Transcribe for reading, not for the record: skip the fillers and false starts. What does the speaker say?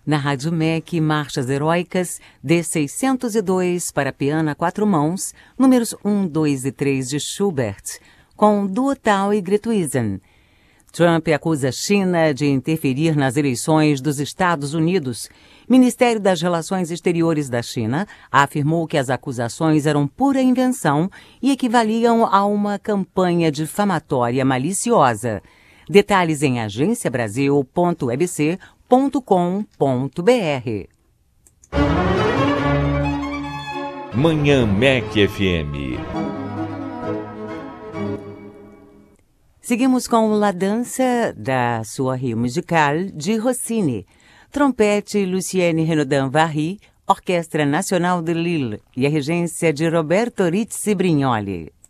Na Rádio MEC, Marchas Heróicas, D602 para piano a 4 mãos, números 1, 2 e 3 de Schubert, com Duo Tal e Gretuisen. Trump acusa a China de interferir nas eleições dos Estados Unidos. Ministério das Relações Exteriores da China afirmou que as acusações eram pura invenção e equivaliam a uma campanha difamatória maliciosa. Detalhes em agenciabrasil.webc.com.br. Manhã MEC FM. Seguimos com La Dança da Soirée Musicale de Rossini. Trompete Lucienne Renaudin-Vary, Orquestra Nacional de Lille e a regência de Roberto Rizzi Brignoli.